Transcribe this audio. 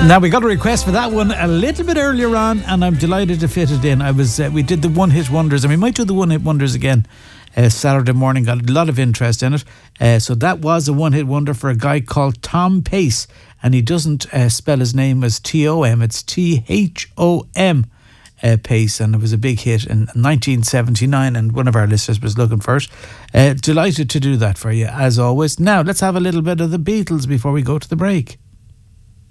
Now we got a request for that one a little bit earlier on, and I'm delighted to fit it in. We did the one hit wonders, and we might do the one hit wonders again Saturday morning. Got a lot of interest in it. So that was a one hit wonder for a guy called Tom Pace, and he doesn't spell his name as T-O-M, it's T-H-O-M. Pace, and it was a big hit in 1979, and one of our listeners was looking for it. Delighted to do that for you as always. Now let's have a little bit of the Beatles before we go to the break.